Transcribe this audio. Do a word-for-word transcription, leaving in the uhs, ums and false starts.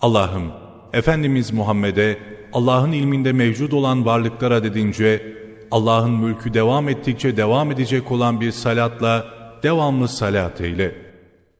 Allah'ım, Efendimiz Muhammed'e, Allah'ın ilminde mevcut olan varlıklara dedince, Allah'ın mülkü devam ettikçe devam edecek olan bir salatla devamlı salat eyle.